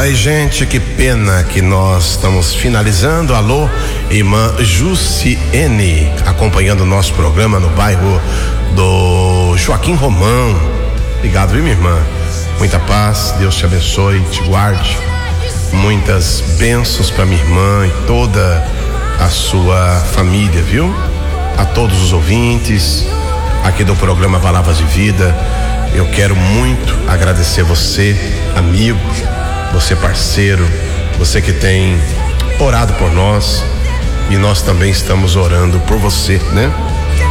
aí, gente, que pena que nós estamos finalizando. Alô, irmã Jussiene, acompanhando o nosso programa no bairro do Joaquim Romão. Obrigado, viu, minha irmã? Muita paz, Deus te abençoe, te guarde. Muitas bênçãos para minha irmã e toda a sua família, viu? A todos os ouvintes aqui do programa Palavras de Vida, eu quero muito agradecer você, amigo, você parceiro, você que tem orado por nós, e nós também estamos orando por você, né?